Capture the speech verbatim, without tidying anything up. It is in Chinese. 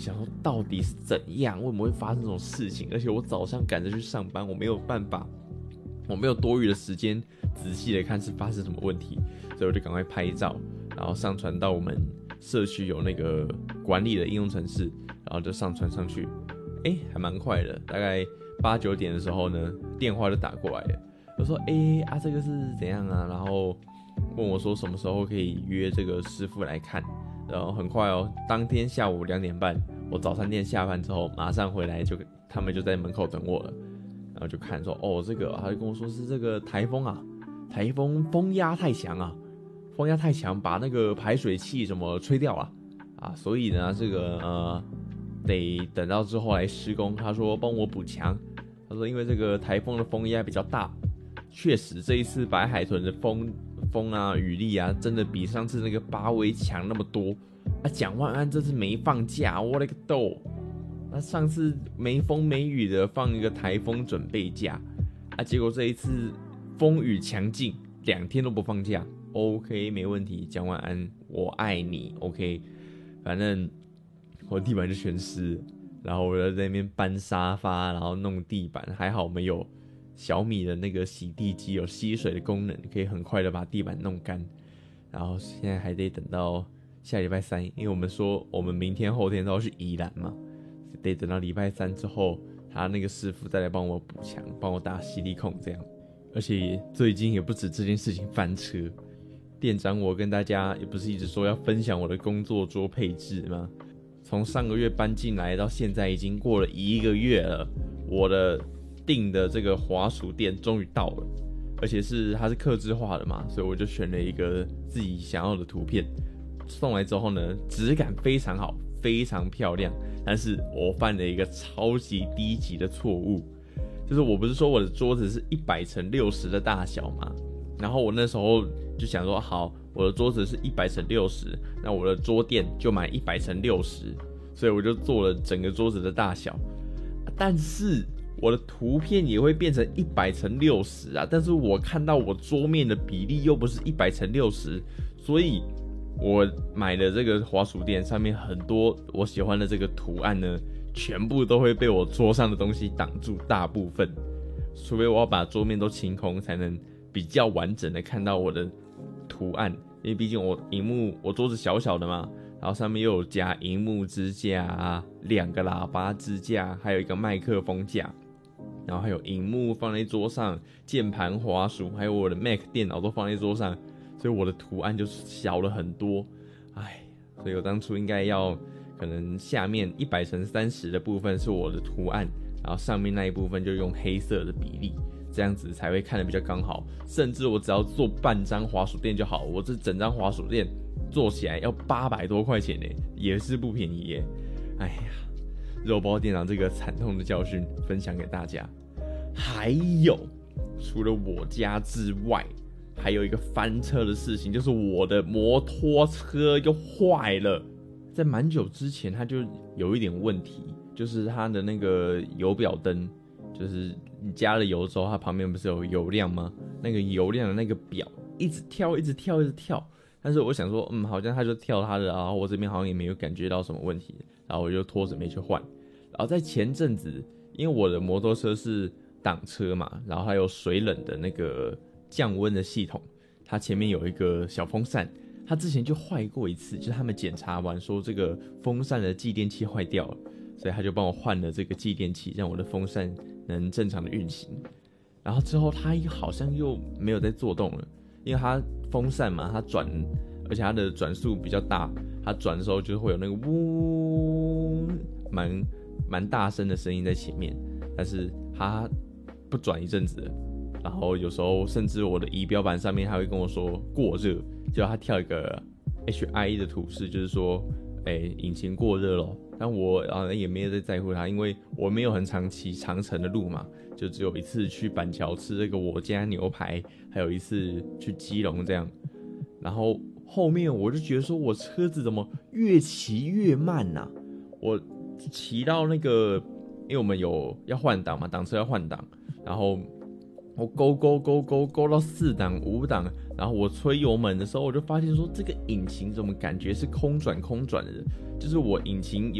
想说到底是怎样，为什么会发生这种事情？而且我早上赶着去上班，我没有办法，我没有多余的时间仔细的看是发生什么问题，所以我就赶快拍照，然后上传到我们社区有那个管理的应用程式，然后就上传上去。哎、欸，还蛮快的，大概八九点的时候呢，电话就打过来了，我说：“哎、欸、啊，这个是怎样啊？”然后问我说什么时候可以约这个师傅来看。然后很快哦，当天下午两点半，我早餐店下班之后，马上回来就他们就在门口等我了。然后就看说，哦，这个他就跟我说是这个台风啊，台风风压太强啊，风压太强，把那个排水器什么吹掉了啊，所以呢，这个呃得等到之后来施工。他说帮我补强，他说因为这个台风的风压比较大，确实这一次白海豚的风。风啊，雨力啊，真的比上次那个八威强那么多啊！蒋万安这次没放假，我勒个豆！那上次没风没雨的放一个台风准备假啊，结果这一次风雨强劲，两天都不放假。OK， 没问题，蒋万安，我爱你。OK， 反正我地板就全湿，然后我就在那边搬沙发，然后弄地板，还好没有。小米的那个洗地机有吸水的功能，可以很快的把地板弄干。然后现在还得等到下礼拜三，因为我们说我们明天后天都要去宜兰嘛，得等到礼拜三之后，他那个师傅再来帮我补墙，帮我打吸力孔这样。而且最近也不止这件事情翻车，店长我跟大家也不是一直说要分享我的工作桌配置吗？从上个月搬进来到现在已经过了一个月了，我的订的这个滑鼠垫终于到了，而且是它是客制化的嘛，所以我就选了一个自己想要的图片。送来之后呢，质感非常好，非常漂亮。但是我犯了一个超级低级的错误，就是我不是说我的桌子是一百乘六十的大小嘛，然后我那时候就想说，好，我的桌子是一百乘六十，那我的桌垫就买一百乘六十，所以我就做了整个桌子的大小，但是。我的图片也会变成一百乘六十啊，但是我看到我桌面的比例又不是一百乘六十，所以我买的这个滑鼠垫上面很多我喜欢的这个图案呢，全部都会被我桌上的东西挡住大部分，除非我要把桌面都清空，才能比较完整的看到我的图案，因为毕竟我萤幕我桌子小小的嘛。然后上面又有加萤幕支架啊，两个喇叭支架，还有一个麦克风架，然后还有萤幕放在桌上，键盘、滑鼠，还有我的 Mac 电脑都放在桌上，所以我的图案就小了很多。哎，所以我当初应该要可能下面一百乘三十的部分是我的图案，然后上面那一部分就用黑色的比例，这样子才会看得比较刚好。甚至我只要做半张滑鼠垫就好，我这整张滑鼠垫。做起来要八百多块钱呢，也是不便宜耶。哎呀，肉包店长这个惨痛的教训分享给大家。还有，除了我家之外，还有一个翻车的事情，就是我的摩托车又坏了。在蛮久之前，它就有一点问题，就是它的那个油表灯，就是你加了油之后，它旁边不是有油量吗？那个油量的那个表一直跳，一直跳，一直跳。但是我想说，嗯，好像他就跳他的，然后我这边好像也没有感觉到什么问题，然后我就拖着没去换。然后在前阵子，因为我的摩托车是挡车嘛，然后还有水冷的那个降温的系统，它前面有一个小风扇，它之前就坏过一次，就是他们检查完说这个风扇的继电器坏掉了，所以他就帮我换了这个继电器，让我的风扇能正常的运行。然后之后它好像又没有再作动了。因为它风扇嘛，它转，而且它的转速比较大，它转的时候就会有那个呜，蛮蛮大声的声音在前面，但是它不转一阵子了，然后有时候甚至我的仪表板上面还会跟我说过热，就它跳一个 H I 的图示，就是说，哎、欸，引擎过热咯。但我啊也没有在在乎它，因为我没有很长骑长程的路嘛。就只有一次去板桥吃这个我家牛排，还有一次去基隆这样。然后后面我就觉得说，我车子怎么越骑越慢啊？我骑到那个，因为我们有要换挡嘛，挡车要换挡，然后我勾勾勾勾勾到四档五档，然后我吹油门的时候，我就发现说，这个引擎怎么感觉是空转空转的？就是我引擎